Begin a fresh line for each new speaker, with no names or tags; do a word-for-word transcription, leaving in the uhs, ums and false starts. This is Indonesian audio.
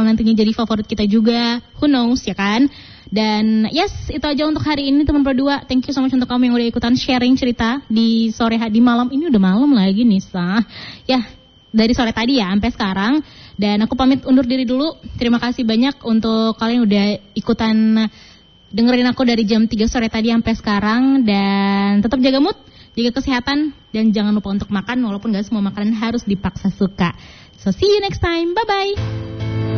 nantinya jadi favorit kita juga. Who knows ya kan? Dan yes, itu aja untuk hari ini teman berdua. Thank you so much untuk kamu yang udah ikutan sharing cerita di sore hari malam ini. Udah malam lagi nih, Sah. Ya, dari sore tadi ya sampai sekarang. Dan aku pamit undur diri dulu. Terima kasih banyak untuk kalian yang udah ikutan dengerin aku dari jam tiga sore tadi sampai sekarang. Dan tetap jaga mood, jaga kesehatan, dan jangan lupa untuk makan walaupun gak semua makanan harus dipaksa suka. So see you next time. Bye bye.